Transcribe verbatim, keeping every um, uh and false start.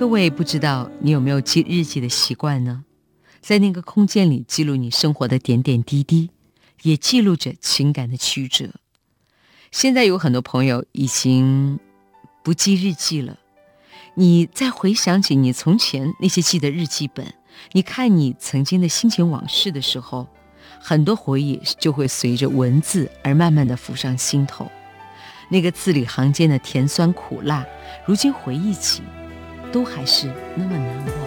各位不知道你有没有记日记的习惯呢？在那个空间里记录你生活的点点滴滴，也记录着情感的曲折。现在有很多朋友已经不记日记了，你再回想起你从前那些记的日记本，你看你曾经的心情往事的时候，很多回忆就会随着文字而慢慢地浮上心头。那个字里行间的甜酸苦辣，如今回忆起都还是那么难忘。